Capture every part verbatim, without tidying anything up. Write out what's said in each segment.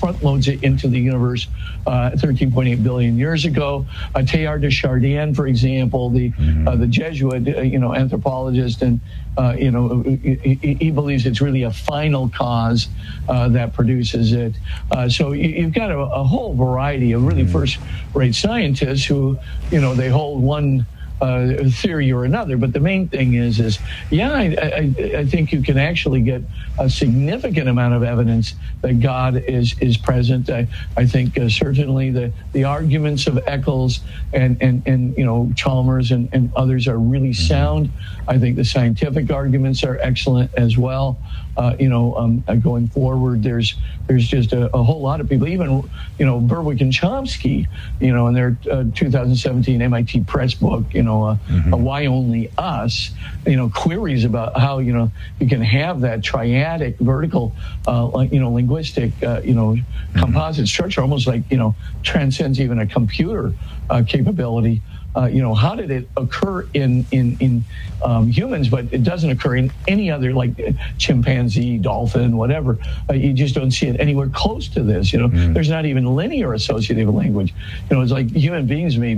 front loads it into the universe uh, thirteen point eight billion years ago. Uh, Teilhard de Chardin, for example, the mm-hmm. uh, the Jesuit, uh, you know, anthropologist, and uh, you know, he, he believes it's really a final cause uh, that produces it. Uh, so you, you've got a, a whole variety of really mm-hmm. first-rate scientists who, you know, they hold one Uh, theory or another, but the main thing is, is yeah, I, I, I think you can actually get a significant amount of evidence that God is is present. I, I think uh, certainly the, the arguments of Eccles and, and, and you know Chalmers and, and others are really sound. I think the scientific arguments are excellent as well. Uh, you know, um, uh, going forward, there's there's just a, a whole lot of people, even, you know, Berwick and Chomsky, you know, in their uh, two thousand seventeen M I T Press book, you know, uh, mm-hmm. uh, Why Only Us, you know, queries about how, you know, you can have that triadic vertical, uh, like, you know, linguistic, uh, you know, mm-hmm. composite structure, almost like, you know, transcends even a computer uh, capability. Uh, you know, how did it occur in in in um, humans, but it doesn't occur in any other, like chimpanzee, dolphin, whatever. Uh, you just don't see it anywhere close to this. You know, mm. there's not even linear associative language. You know, it's like human beings made,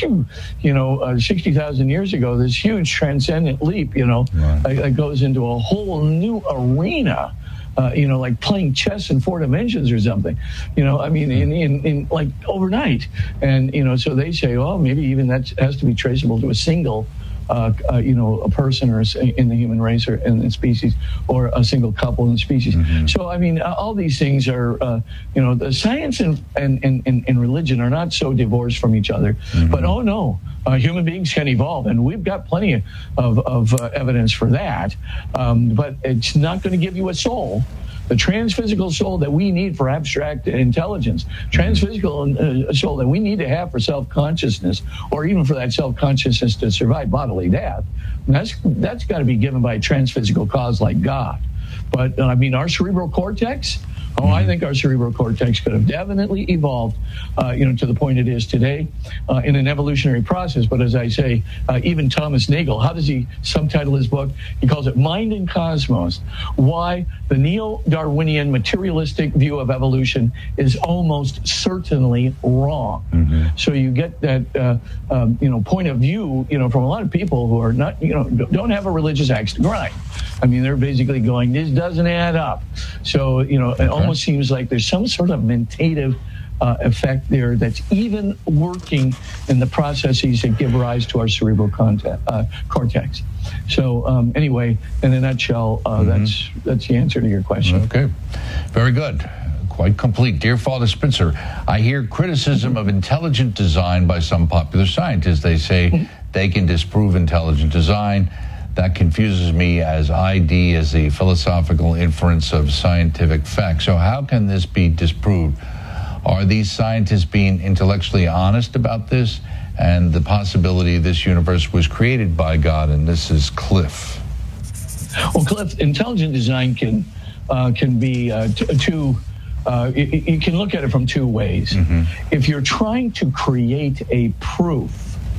you know, uh, sixty thousand years ago, this huge transcendent leap. You know, right. that goes into a whole new arena. Uh, you know, like playing chess in four dimensions or something, you know, I mean, in, in, in like overnight. And, you know, so they say, well, maybe even that has to be traceable to a single, uh, uh, you know, a person or a, in the human race or in the species, or a single couple in the species. Mm-hmm. So, I mean, uh, all these things are, uh, you know, the science and, and, and, and religion are not so divorced from each other. Mm-hmm. But, oh, no. Uh, human beings can evolve, and we've got plenty of, of uh, evidence for that. Um, but it's not going to give you a soul, the transphysical soul that we need for abstract intelligence, transphysical uh, soul that we need to have for self-consciousness, or even for that self-consciousness to survive bodily death. And that's that's got to be given by a transphysical cause like God. But, uh, I mean, our cerebral cortex, oh, I think our cerebral cortex could have definitely evolved, uh, you know, to the point it is today uh, in an evolutionary process. But as I say, uh, even Thomas Nagel, how does he subtitle his book? He calls it Mind and Cosmos, Why the Neo-Darwinian Materialistic View of Evolution is Almost Certainly Wrong. Mm-hmm. So you get that, uh, um, you know, point of view, you know, from a lot of people who are not, you know, don't have a religious axe to grind. I mean, they're basically going, this doesn't add up. So, you know, it okay. almost seems like there's some sort of mentative uh, effect there that's even working in the processes that give rise to our cerebral contact, uh, cortex. So um, anyway, in a nutshell, uh, mm-hmm. that's that's the answer to your question. Okay, very good. Quite complete. Dear Father Spitzer, I hear criticism of intelligent design by some popular scientists. They say mm-hmm. they can disprove intelligent design. That confuses me, as I D as the philosophical inference of scientific fact. So how can this be disproved? Are these scientists being intellectually honest about this and the possibility this universe was created by God? And this is Cliff. Well, Cliff, intelligent design can uh, can be uh, t- two. Uh, you, you can look at it from two ways. Mm-hmm. If you're trying to create a proof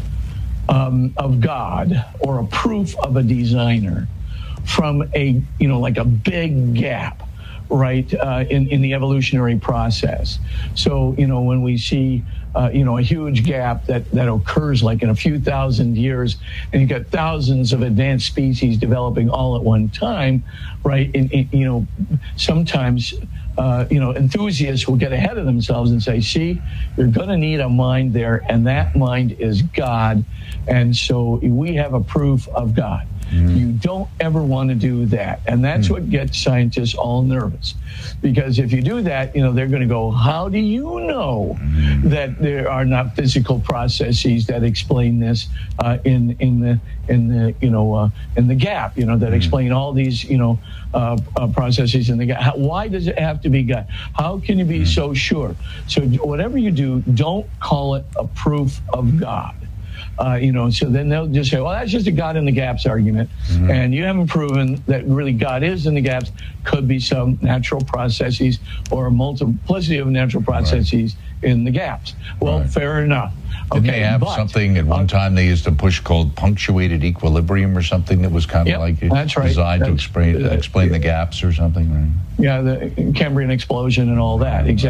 Um, of God, or a proof of a designer from a, you know, like a big gap, right, uh, in, in the evolutionary process. So, you know, when we see, uh, you know, a huge gap that, that occurs like in a few thousand years, and you've got thousands of advanced species developing all at one time, right, and, and you know, sometimes Uh, you know, enthusiasts will get ahead of themselves and say, see, you're going to need a mind there, and that mind is God. And so we have a proof of God. Mm-hmm. You don't ever want to do that. And that's mm-hmm. what gets scientists all nervous. Because if you do that, you know, they're going to go, how do you know mm-hmm. that there are not physical processes that explain this uh, in in the in the you know uh, in the gap, you know, that mm-hmm. explain all these, you know, uh, uh, processes in the gap. How, why does it have to be God? How can you be mm-hmm. so sure? So whatever you do, don't call it a proof of God. Uh, you know, so then they'll just say, well, that's just a God in the gaps argument. Mm-hmm. And you haven't proven that really God is in the gaps. Could be some natural processes or a multiplicity of natural processes right. in the gaps. Well, right. fair enough. Didn't okay, they have but, something at one uh, time they used to push called punctuated equilibrium or something that was kind of yep, like that's right. designed that's, to explain, uh, explain uh, the gaps or something? Right? Yeah, the Cambrian explosion and all that. Exactly.